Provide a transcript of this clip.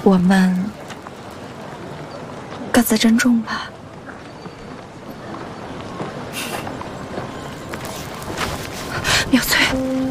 我们各自珍重吧。苗翠。